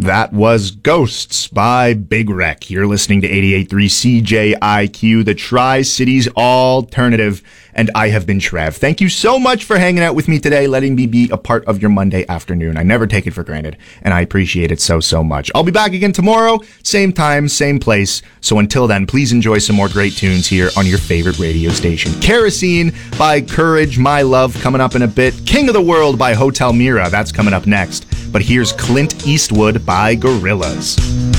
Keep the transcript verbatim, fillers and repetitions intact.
That was Ghosts by Big Wreck. You're listening to eighty-eight point three C J I Q, the Tri-Cities Alternative, and I have been Trev. Thank you so much for hanging out with me today, letting me be a part of your Monday afternoon. I never take it for granted, and I appreciate it so, so much. I'll be back again tomorrow, same time, same place. So until then, please enjoy some more great tunes here on your favorite radio station. Kerosene by Courage, My Love, coming up in a bit. King of the World by Hotel Mira, that's coming up next. But here's Clint Eastwood by Gorillaz.